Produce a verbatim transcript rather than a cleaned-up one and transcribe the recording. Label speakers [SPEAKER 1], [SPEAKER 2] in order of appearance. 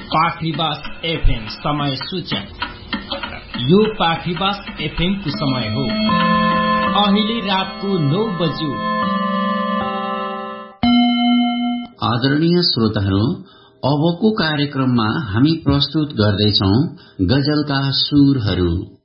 [SPEAKER 1] पाखरीबास FM समय सूचन। यो पाखरीबास FM को समय हो अहिले रातको नौ बज्यो।
[SPEAKER 2] आदरणीय श्रोताहरू, अबको कार्यक्रममा हामी प्रस्तुत गर्दैछौं गजलका सुरहरू।